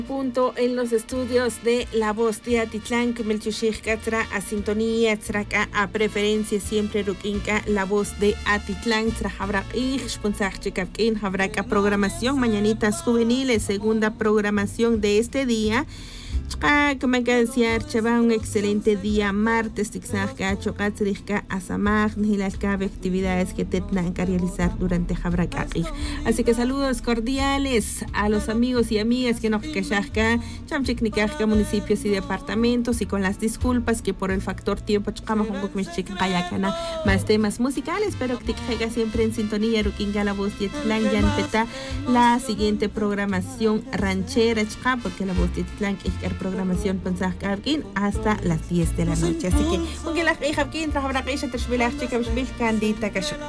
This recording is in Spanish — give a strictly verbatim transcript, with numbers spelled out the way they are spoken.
Punto en los estudios de La Voz de Atitlán, que Melchushik Katra a sintonía, Tzraka a preferencia siempre Rukinka, La Voz de Atitlán, Tzrahabra Ich, Sponsachikapkin, Habraka programación, mañanitas juveniles, segunda programación de este día. Como un excelente día martes, Tixaca, Chocatzrika, Asamag, Nilalcabe, actividades que tendrán que realizar durante Jabrakakij. Así que saludos cordiales a los amigos y amigas que nos quejan, Chamchiknikajka, municipios y departamentos, y con las disculpas que por el factor tiempo, más temas musicales, pero que te siempre en sintonía, Rukinga, La Voz de Atitlán, ya empezó la siguiente programación ranchera, porque La Voz de Atitlán es programación Pensar Cargin hasta las diez de la noche. Así que, aunque la hija Kin, trabaja la hija, te subirá, chica, candita,